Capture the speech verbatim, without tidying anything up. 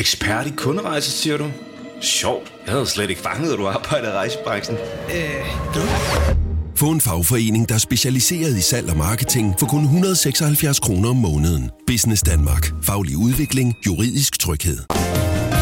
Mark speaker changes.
Speaker 1: Ekspert i kunderejser, siger du? Sjovt. Jeg havde slet ikke fanget, at du arbejder i rejsebranchen.
Speaker 2: Øh, du?
Speaker 3: Få en fagforening, der er specialiseret i salg og marketing for kun et hundrede og seksoghalvfjerds kroner om måneden. Business Danmark. Faglig udvikling. Juridisk tryghed.